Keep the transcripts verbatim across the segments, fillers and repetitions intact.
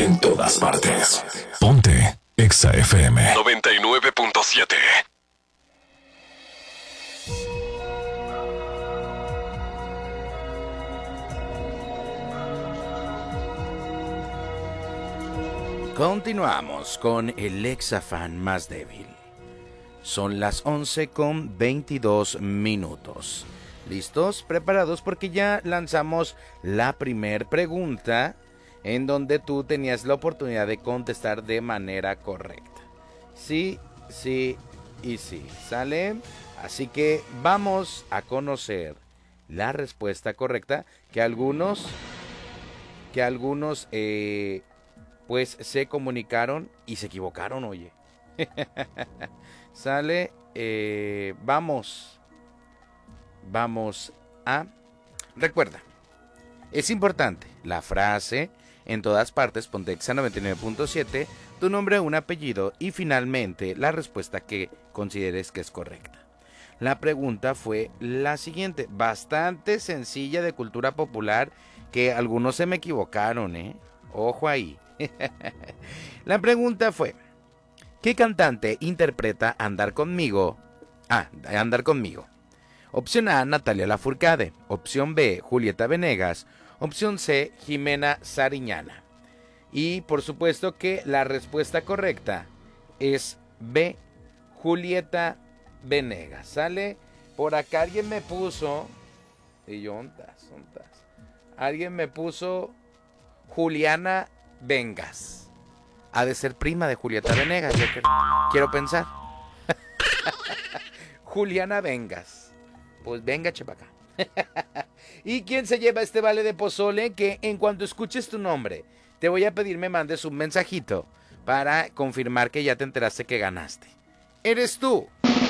en todas partes. Ponte Exa F M noventa y nueve punto siete. Continuamos con el Exafan más débil. Son las once con veintidós minutos. ¿Listos? ¿Preparados? Porque ya lanzamos la primer pregunta en donde tú tenías la oportunidad de contestar de manera correcta. Sí, sí y sí. ¿Sale? Así que vamos a conocer la respuesta correcta que algunos, que algunos, eh, pues se comunicaron y se equivocaron, oye. Sale, eh, vamos, vamos a, recuerda, es importante la frase, en todas partes, ponte Exa noventa y nueve punto siete, tu nombre, un apellido y finalmente la respuesta que consideres que es correcta. La pregunta fue la siguiente, bastante sencilla, de cultura popular, que algunos se me equivocaron, ¿eh? Ojo ahí. La pregunta fue, ¿qué cantante interpreta Andar conmigo? Ah, Andar conmigo. Opción A, Natalia Lafourcade. Opción B, Julieta Venegas. Opción C, Jimena Sariñana. Y por supuesto que la respuesta correcta es B, Julieta Venegas. ¿Sale? Por acá alguien me puso, y yo, ontas, ontas. Alguien me puso Juliana Vengas. Ha de ser prima de Julieta Venegas, yo quiero, quiero pensar. Juliana Vengas. Pues venga, chepaca. ¿Y quién se lleva este vale de pozole? Que en cuanto escuches tu nombre, te voy a pedir me mandes un mensajito para confirmar que ya te enteraste que ganaste. Eres tú.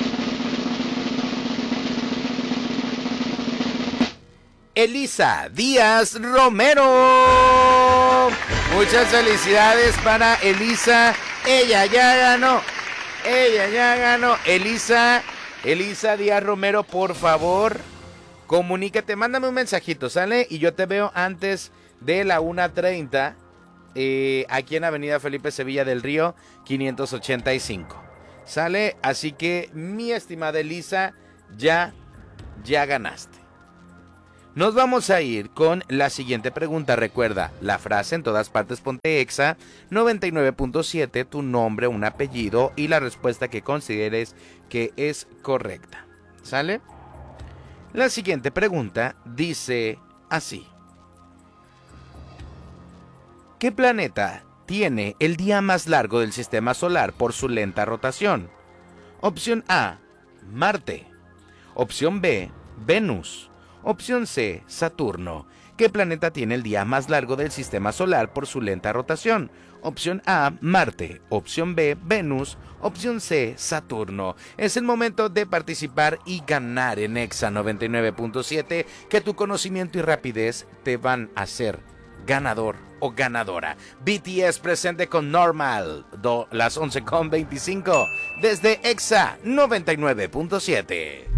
Elisa Díaz Romero. Muchas felicidades para Elisa. Ella ya ganó. Ella ya ganó. Elisa, Elisa Díaz Romero, por favor, comunícate, mándame un mensajito, ¿sale? Y yo te veo antes de la una treinta eh, aquí en Avenida Felipe Sevilla del Río, quinientos ochenta y cinco. ¿Sale? Así que, mi estimada Elisa, ya, ya ganaste. Nos vamos a ir con la siguiente pregunta. Recuerda, la frase en todas partes ponte Exa noventa y nueve punto siete, tu nombre, un apellido y la respuesta que consideres que es correcta. ¿Sale? La siguiente pregunta dice así. ¿Qué planeta tiene el día más largo del sistema solar por su lenta rotación? Opción A, Marte. Opción B, Venus. Opción C, Saturno. ¿Qué planeta tiene el día más largo del sistema solar por su lenta rotación? Opción A, Marte. Opción B, Venus. Opción C, Saturno. Es el momento de participar y ganar en Exa noventa y nueve punto siete, que tu conocimiento y rapidez te van a hacer ganador o ganadora. B T S presente con Normal, do, las once con veinticinco, desde Exa noventa y nueve punto siete.